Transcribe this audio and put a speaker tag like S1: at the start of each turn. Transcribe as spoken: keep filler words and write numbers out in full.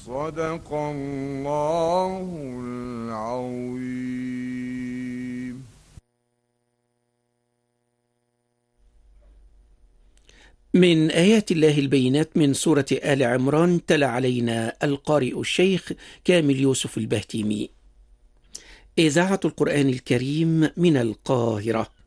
S1: صدق الله العظيم.
S2: من آيات الله البينات من سورة آل عمران، تلا علينا القارئ الشيخ كامل يوسف البهتيمي. إذاعة القرآن الكريم من القاهرة.